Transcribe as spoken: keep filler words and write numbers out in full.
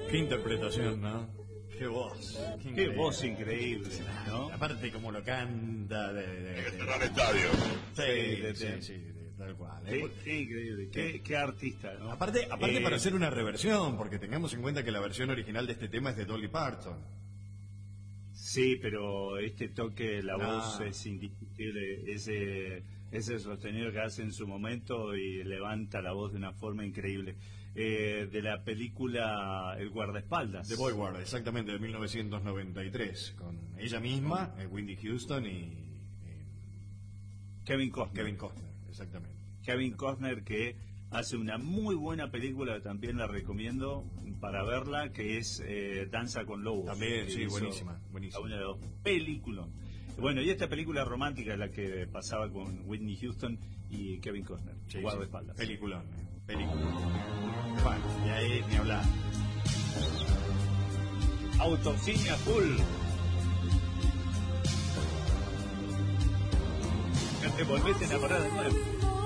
Qué interpretación, ¿no? Qué voz. Qué, qué voz increíble, ¿no? Aparte como lo canta de... de, de, de el estadio. Sí, sí, de, sí, de, sí, de, tal cual. Qué, ¿eh? qué increíble, qué, qué artista, ¿no? Aparte, aparte eh, para hacer una reversión, porque tengamos en cuenta que la versión original de este tema es de Dolly Parton. Sí, pero este toque, la Ah. voz es indiscutible, ese, ese sostenido que hace en su momento y levanta la voz de una forma increíble. Eh, de la película El guardaespaldas. The Bodyguard, exactamente, de mil novecientos noventa y tres, con ella misma, eh, Whitney Houston y eh, Kevin Costner. Kevin Costner, exactamente. Kevin Costner, que hace una muy buena película que también la recomiendo para verla, que es eh, Danza con Lobos. También, sí, buenísima, buenísima. Una de dos películas. Bueno, y esta película romántica es la que pasaba con Whitney Houston y Kevin Costner, Sí, guardaespaldas. sí. Peliculón, eh, peliculón. Bueno, y ahí ni hablar. Autocine a full. Ya te volvés a enamorar de nuevo.